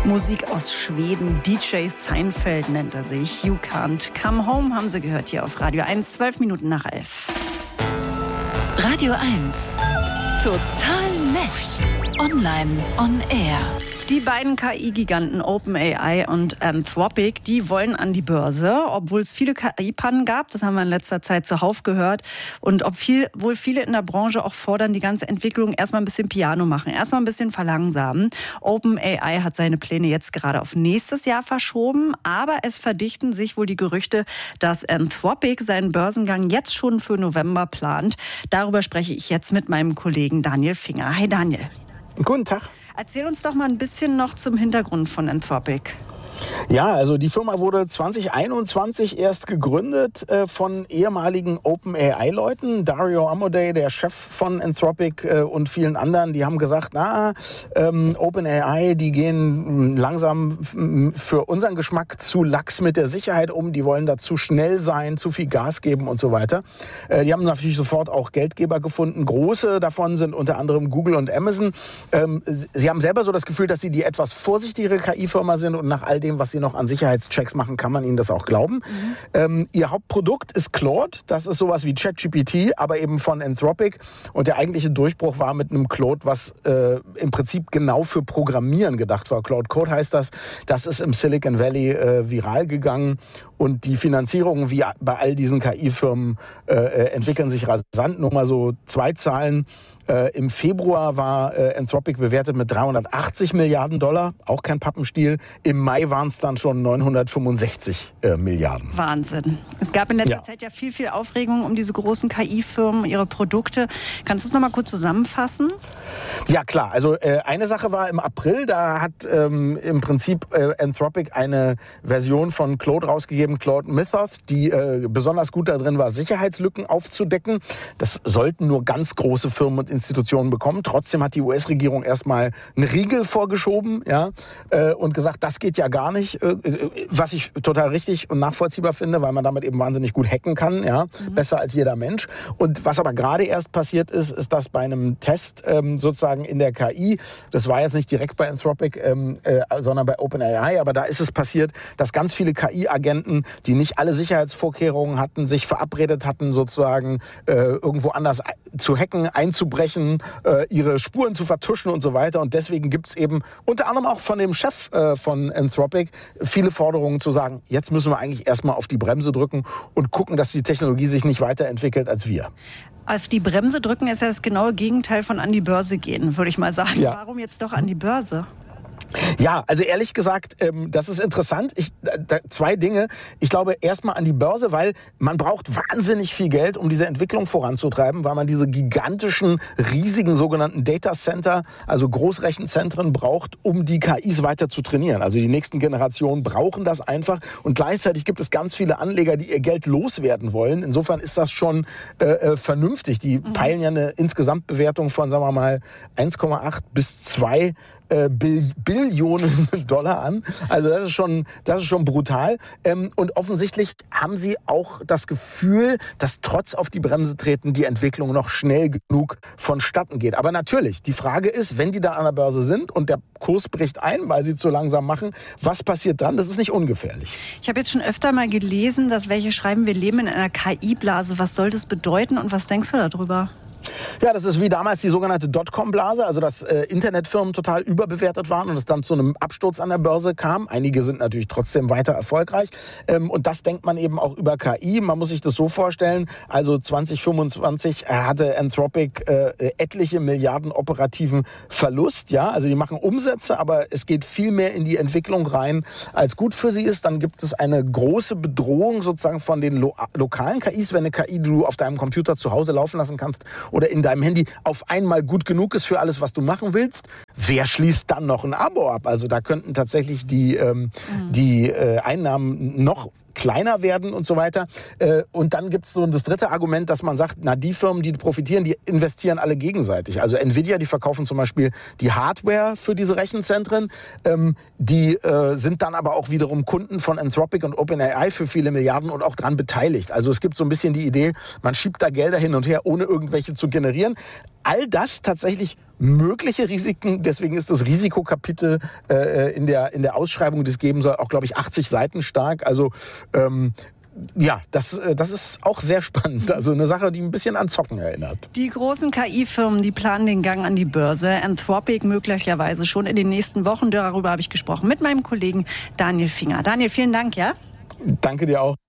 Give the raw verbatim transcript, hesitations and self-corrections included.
Musik aus Schweden, D J Seinfeld nennt er sich. You Can't Come Home haben Sie gehört hier auf Radio eins, zwölf Minuten nach elf. Radio eins. Total nett. Online on Air. Die beiden K I-Giganten OpenAI und Anthropic, die wollen an die Börse, obwohl es viele K I-Pannen gab. Das haben wir in letzter Zeit zuhauf gehört. Und ob viel, wohl viele in der Branche auch fordern, die ganze Entwicklung erstmal ein bisschen Piano machen, erstmal ein bisschen verlangsamen. OpenAI hat seine Pläne jetzt gerade auf nächstes Jahr verschoben. Aber es verdichten sich wohl die Gerüchte, dass Anthropic seinen Börsengang jetzt schon für November plant. Darüber spreche ich jetzt mit meinem Kollegen Daniel Finger. Hi Daniel. Guten Tag. Erzähl uns doch mal ein bisschen noch zum Hintergrund von Anthropic. Ja, also die Firma wurde zwanzig einundzwanzig erst gegründet äh, von ehemaligen OpenAI-Leuten. Dario Amodei, der Chef von Anthropic äh, und vielen anderen, die haben gesagt, na, ähm, OpenAI, die gehen langsam f- für unseren Geschmack zu lax mit der Sicherheit um. Die wollen da zu schnell sein, zu viel Gas geben und so weiter. Äh, die haben natürlich sofort auch Geldgeber gefunden. Große davon sind unter anderem Google und Amazon. Ähm, sie haben selber so das Gefühl, dass sie die etwas vorsichtigere K I-Firma sind und nach all dem, was sie noch an Sicherheitschecks machen, kann man ihnen das auch glauben. Mhm. Ähm, ihr Hauptprodukt ist Claude. Das ist sowas wie ChatGPT, aber eben von Anthropic. Und der eigentliche Durchbruch war mit einem Claude, was äh, im Prinzip genau für Programmieren gedacht war. Claude Code heißt das. Das ist im Silicon Valley äh, viral gegangen. Und die Finanzierungen wie bei all diesen K I-Firmen äh, entwickeln sich rasant. Nur mal so zwei Zahlen. Äh, Im Februar war äh, Anthropic bewertet mit dreihundertachtzig Milliarden Dollar, auch kein Pappenstiel. Im Mai waren es dann schon neunhundertfünfundsechzig äh, Milliarden. Wahnsinn. Es gab in letzter ja. Zeit ja viel, viel Aufregung um diese großen K I-Firmen, ihre Produkte. Kannst du es noch mal kurz zusammenfassen? Ja, klar. Also äh, eine Sache war im April, da hat ähm, im Prinzip äh, Anthropic eine Version von Claude rausgegeben, Claude Mythos, die äh, besonders gut darin war, Sicherheitslücken aufzudecken. Das sollten nur ganz große Firmen und Institutionen bekommen. Trotzdem hat die U S-Regierung erstmal einen Riegel vorgeschoben, ja, äh, und gesagt, das geht ja gar nicht, äh, was ich total richtig und nachvollziehbar finde, weil man damit eben wahnsinnig gut hacken kann, ja, mhm. besser als jeder Mensch. Und was aber gerade erst passiert ist, ist, dass bei einem Test ähm, sozusagen in der K I, das war jetzt nicht direkt bei Anthropic, ähm, äh, sondern bei OpenAI, aber da ist es passiert, dass ganz viele K I-Agenten, die nicht alle Sicherheitsvorkehrungen hatten, sich verabredet hatten, sozusagen äh, irgendwo anders zu hacken, einzubrechen, äh, ihre Spuren zu vertuschen und so weiter. Und deswegen gibt es eben unter anderem auch von dem Chef äh, von Anthropic viele Forderungen zu sagen, jetzt müssen wir eigentlich erstmal auf die Bremse drücken und gucken, dass die Technologie sich nicht weiterentwickelt als wir. Auf die Bremse drücken ist ja das genaue Gegenteil von an die Börse gehen, würde ich mal sagen. Ja. Warum jetzt doch an die Börse? Ja, also ehrlich gesagt, ähm, das ist interessant. Ich, da, zwei Dinge. Ich glaube erstmal an die Börse, weil man braucht wahnsinnig viel Geld, um diese Entwicklung voranzutreiben, weil man diese gigantischen, riesigen sogenannten Data Center, also Großrechenzentren braucht, um die K Is weiter zu trainieren. Also die nächsten Generationen brauchen das einfach. Und gleichzeitig gibt es ganz viele Anleger, die ihr Geld loswerden wollen. Insofern ist das schon äh, vernünftig. Die mhm. peilen ja eine Insgesamtbewertung von, sagen wir mal, eins Komma acht bis zwei Äh, Bill- Billionen Dollar an. Also das ist schon, das ist schon brutal. Ähm, und offensichtlich haben sie auch das Gefühl, dass trotz auf die Bremse treten die Entwicklung noch schnell genug vonstatten geht. Aber natürlich, die Frage ist, wenn die da an der Börse sind und der Kurs bricht ein, weil sie zu langsam machen, was passiert dann? Das ist nicht ungefährlich. Ich habe jetzt schon öfter mal gelesen, dass welche schreiben, wir leben in einer K I-Blase. Was soll das bedeuten und was denkst du darüber? Ja, das ist wie damals die sogenannte Dotcom-Blase, also dass äh, Internetfirmen total überbewertet waren und es dann zu einem Absturz an der Börse kam. Einige sind natürlich trotzdem weiter erfolgreich. Ähm, und das denkt man eben auch über K I. Man muss sich das so vorstellen, also zwanzig fünfundzwanzig hatte Anthropic äh, etliche Milliarden operativen Verlust. Ja, also die machen Umsätze, aber es geht viel mehr in die Entwicklung rein, als gut für sie ist. Dann gibt es eine große Bedrohung sozusagen von den lo- lokalen K Is, wenn eine K I, die du auf deinem Computer zu Hause laufen lassen kannst, oder in deinem Handy auf einmal gut genug ist für alles, was du machen willst, wer schließt dann noch ein Abo ab? Also da könnten tatsächlich die, ähm, mhm. die äh, Einnahmen noch kleiner werden und so weiter. Und dann gibt es so das dritte Argument, dass man sagt, na die Firmen, die profitieren, die investieren alle gegenseitig. Also Nvidia, die verkaufen zum Beispiel die Hardware für diese Rechenzentren. Die sind dann aber auch wiederum Kunden von Anthropic und OpenAI für viele Milliarden und auch dran beteiligt. Also es gibt so ein bisschen die Idee, man schiebt da Gelder hin und her, ohne irgendwelche zu generieren. All das tatsächlich mögliche Risiken. Deswegen ist das Risikokapitel äh, in, der, in der Ausschreibung, die es geben soll, auch, glaube ich, achtzig Seiten stark. Also ähm, ja, das, das ist auch sehr spannend. Also eine Sache, die ein bisschen an Zocken erinnert. Die großen K I-Firmen, die planen den Gang an die Börse. Anthropic möglicherweise schon in den nächsten Wochen. Darüber habe ich gesprochen mit meinem Kollegen Daniel Finger. Daniel, vielen Dank, ja? Danke dir auch.